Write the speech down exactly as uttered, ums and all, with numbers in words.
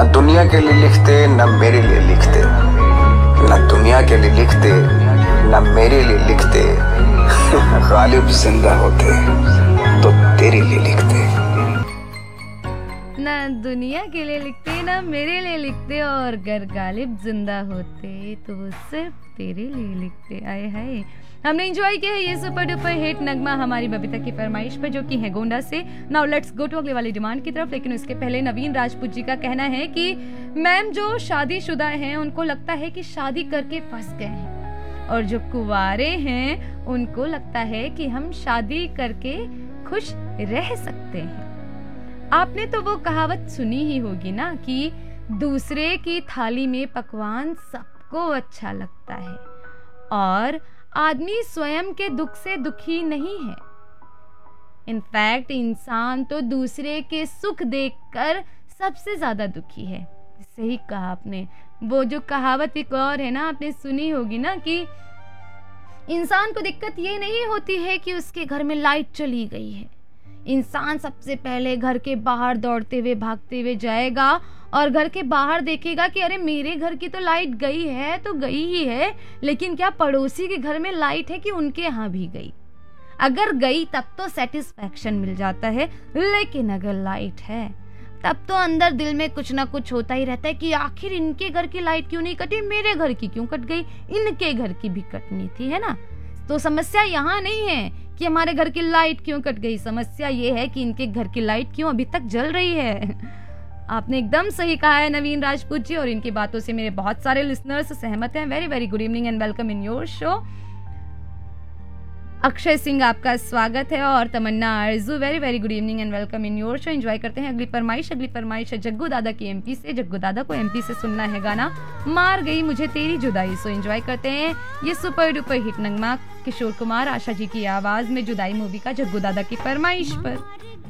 न दुनिया के लिए लिखते न मेरे लिए लिखते, न दुनिया के लिए लिखते न मेरे लिए लिखते। गालिब जिंदा होते तो तेरे लिए लिखते। ना दुनिया के लिए लिखते ना मेरे लिए लिखते, और अगर गालिब जिंदा होते तो वो सिर्फ तेरे लिए लिखते। आए हाय, हमने एंजॉय किया है ये सुपर डुपर हिट नगमा हमारी बबीता की फरमाइश पर, जो कि है गोंडा से। नाउ लेट्स गो टू अगले वाली डिमांड की तरफ। लेकिन उसके पहले नवीन राजपूत जी का कहना है कि मैम जो शादीशुदा हैं उनको लगता है कि शादी करके फंस गए हैं, और जो कुंवारे हैं उनको लगता है कि हम शादी करके खुश रह सकते हैं। आपने तो वो कहावत सुनी ही होगी ना कि दूसरे की थाली में पकवान सबको अच्छा लगता है, और आदमी स्वयं के दुख से दुखी नहीं है। इनफैक्ट इंसान तो दूसरे के सुख देखकर सबसे ज्यादा दुखी है। सही कहा आपने। वो जो कहावत एक और है ना, आपने सुनी होगी ना कि इंसान को दिक्कत ये नहीं होती है कि उसके घर में लाइट चली गई है। इंसान सबसे पहले घर के बाहर दौड़ते हुए भागते हुए जाएगा और घर के बाहर देखेगा कि अरे मेरे घर की तो लाइट गई है तो गई ही है, लेकिन क्या पड़ोसी के घर में लाइट है कि उनके यहाँ भी गई। अगर गई तब तो सेटिस्फैक्शन मिल जाता है, लेकिन अगर लाइट है तब तो अंदर दिल में कुछ ना कुछ होता ही रहता है कि आखिर इनके घर की लाइट क्यों नहीं कटी, मेरे घर की क्यों कट गई, इनके घर की भी कटनी थी, है ना। तो समस्या यहाँ नहीं है कि हमारे घर की लाइट क्यों कट गई, समस्या ये है कि इनके घर की लाइट क्यों अभी तक जल रही है। आपने एकदम सही कहा है नवीन राजपूत जी, और इनकी बातों से मेरे बहुत सारे लिसनर्स सहमत हैं। Very very good evening and welcome in your show. Akshay Singh आपका स्वागत है, और तमन्ना आरजू very very good evening and welcome in your show. Enjoy करते हैं अगली फरमाइश। अगली फरमाइश है जग्गू दादा की एमपी से। जग्गू दादा को एमपी से सुनना है गाना मार गई मुझे तेरी जुदाई। सो एंजॉय करते हैं ये सुपर डुपर हिट नगमा किशोर कुमार आशा जी की आवाज में जुदाई मूवी का, जग्गू दादा की फरमाइश पर।